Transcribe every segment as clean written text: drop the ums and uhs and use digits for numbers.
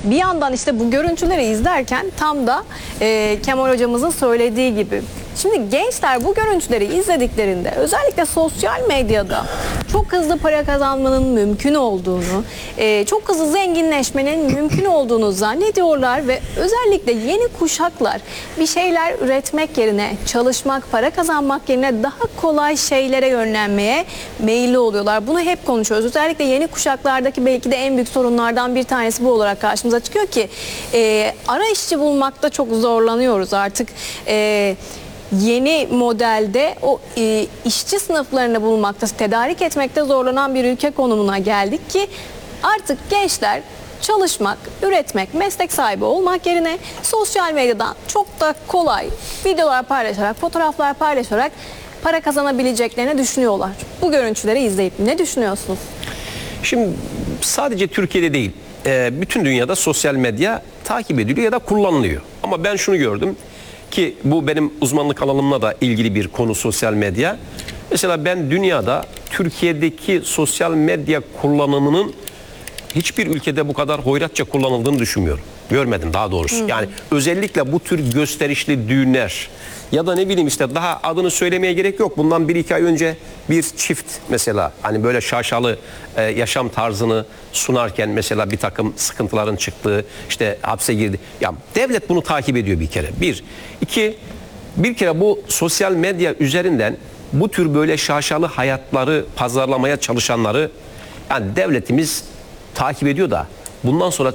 bir yandan işte bu görüntüleri izlerken tam da Kemal hocamızın söylediği gibi. Şimdi gençler bu görüntüleri izlediklerinde özellikle sosyal medyada çok hızlı para kazanmanın mümkün olduğunu, çok hızlı zenginleşmenin mümkün olduğunu zannediyorlar ve özellikle yeni kuşaklar bir şeyler üretmek yerine, çalışmak, para kazanmak yerine daha kolay şeylere yönlenmeye meyilli oluyorlar. Bunu hep konuşuyoruz. Özellikle yeni kuşaklardaki belki de en büyük sorunlardan bir tanesi bu olarak karşımıza çıkıyor ki ara işçi bulmakta çok zorlanıyoruz artık. Yeni modelde o işçi sınıflarını bulmakta, tedarik etmekte zorlanan bir ülke konumuna geldik ki artık gençler çalışmak, üretmek, meslek sahibi olmak yerine sosyal medyadan çok da kolay videolar paylaşarak, fotoğraflar paylaşarak para kazanabileceklerini düşünüyorlar. Bu görüntüleri izleyip ne düşünüyorsunuz? Şimdi sadece Türkiye'de değil, bütün dünyada sosyal medya takip ediliyor ya da kullanılıyor. Ama ben şunu gördüm ki bu benim uzmanlık alanımla da ilgili bir konu sosyal medya. Mesela ben dünyada Türkiye'deki sosyal medya kullanımının hiçbir ülkede bu kadar hoyratça kullanıldığını düşünmüyorum. Görmedim daha doğrusu. Yani özellikle bu tür gösterişli düğünler ya da ne bileyim işte daha adını söylemeye gerek yok. Bundan 1-2 ay önce bir çift mesela hani böyle şaşalı yaşam tarzını sunarken mesela bir takım sıkıntıların çıktığı, işte hapse girdi. Ya devlet bunu takip ediyor bir kere. Bir kere bu sosyal medya üzerinden bu tür böyle şaşalı hayatları pazarlamaya çalışanları yani devletimiz takip ediyor da bundan sonra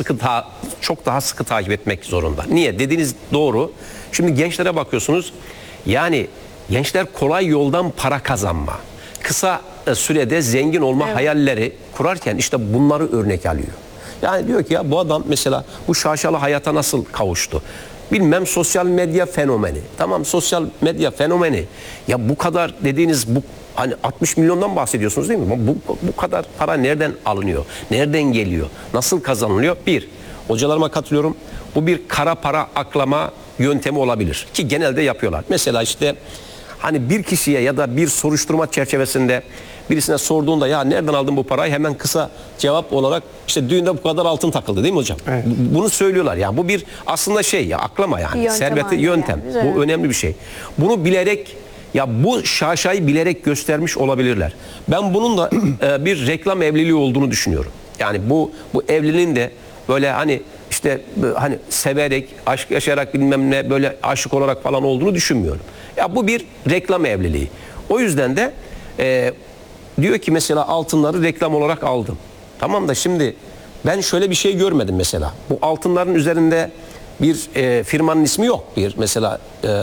çok daha sıkı takip etmek zorunda. Niye? Dediğiniz doğru. Şimdi gençlere bakıyorsunuz. Yani gençler kolay yoldan para kazanma, kısa sürede zengin olma hayalleri kurarken işte bunları örnek alıyor. Yani diyor ki ya bu adam mesela bu şaşalı hayata nasıl kavuştu? Bilmem sosyal medya fenomeni. Tamam sosyal medya fenomeni. Ya bu kadar dediğiniz bu hani 60 milyondan bahsediyorsunuz değil mi? Bu kadar para nereden alınıyor? Nereden geliyor? Nasıl kazanılıyor? Hocalarıma katılıyorum. Bu bir kara para aklama yöntemi olabilir. Ki genelde yapıyorlar. Mesela işte hani bir kişiye ya da bir soruşturma çerçevesinde birisine sorduğunda ya nereden aldın bu parayı? Hemen kısa cevap olarak işte düğünde bu kadar altın takıldı değil mi hocam? Evet. Bunu söylüyorlar. Yani bu bir aslında şey ya aklama yani. Serveti yöntem. Yani. Bu önemli bir şey. Bunu bilerek ya bu şaşayı bilerek göstermiş olabilirler. Ben bunun da bir reklam evliliği olduğunu düşünüyorum. Yani bu evliliğin de böyle hani işte hani severek, aşk yaşayarak bilmem ne böyle aşık olarak falan olduğunu düşünmüyorum. Ya bu bir reklam evliliği. O yüzden de diyor ki mesela altınları reklam olarak aldım. Tamam da şimdi ben şöyle bir şey görmedim mesela. Bu altınların üzerinde bir firmanın ismi yok. Bir mesela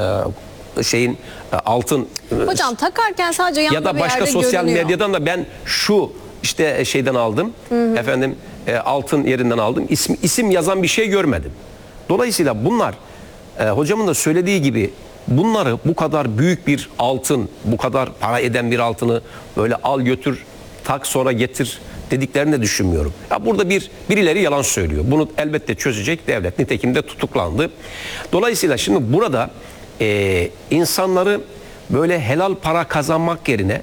şeyin altın hocam takarken sadece yanında ya da başka sosyal medyadan da ben şu işte şeyden aldım. Efendim altın yerinden aldım. İsim yazan bir şey görmedim. Dolayısıyla bunlar hocamın da söylediği gibi bunları bu kadar büyük bir altın, bu kadar para eden bir altını böyle al götür, tak sonra getir dediklerini de düşünmüyorum. Ya burada birileri yalan söylüyor. Bunu elbette çözecek devlet. Nitekim de tutuklandı. Dolayısıyla şimdi burada insanları böyle helal para kazanmak yerine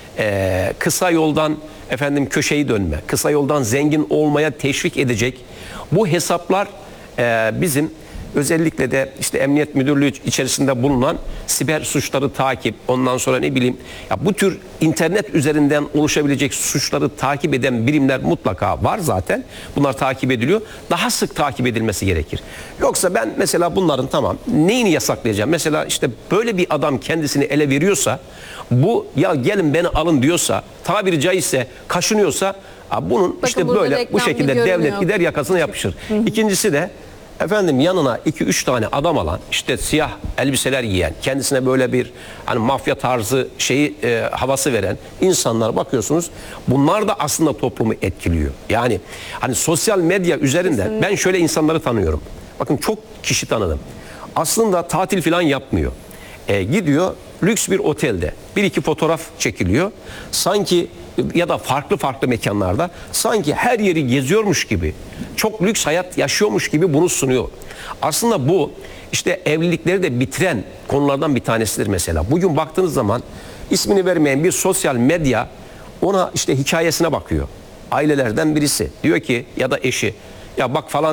kısa yoldan köşeyi dönme, kısa yoldan zengin olmaya teşvik edecek bu hesaplar bizim özellikle de işte Emniyet Müdürlüğü içerisinde bulunan siber suçları takip, ondan sonra ne bileyim ya bu tür internet üzerinden oluşabilecek suçları takip eden birimler mutlaka var zaten. Bunlar takip ediliyor. Daha sık takip edilmesi gerekir. Yoksa ben mesela bunların tamam neyini yasaklayacağım? Mesela işte böyle bir adam kendisini ele veriyorsa bu ya gelin beni alın diyorsa tabiri caizse kaşınıyorsa bunun bakın işte böyle bu şekilde devlet gider yakasına yapışır. İkincisi de yanına 2-3 tane adam alan işte siyah elbiseler giyen kendisine böyle bir hani mafya tarzı havası veren insanlar bakıyorsunuz bunlar da aslında toplumu etkiliyor. Yani hani sosyal medya üzerinden ben şöyle insanları tanıyorum. Bakın çok kişi tanıdım. Aslında tatil falan yapmıyor. Gidiyor lüks bir otelde 1-2 fotoğraf çekiliyor. Sanki ya da farklı mekanlarda sanki her yeri geziyormuş gibi, çok lüks hayat yaşıyormuş gibi bunu sunuyor. Aslında bu işte evlilikleri de bitiren konulardan bir tanesidir mesela. Bugün baktığınız zaman ismini vermeyen bir sosyal medya ona işte hikayesine bakıyor. Ailelerden birisi diyor ki ya da eşi ya bak falan